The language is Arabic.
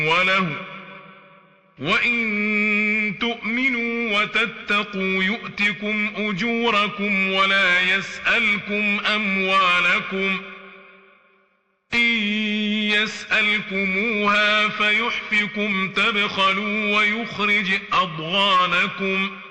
وله وإن تؤمنوا وتتقوا يؤتكم أجوركم ولا يسألكم أموالكم إن يسألكموها فيحفكم تبخلوا ويخرج أضغانكم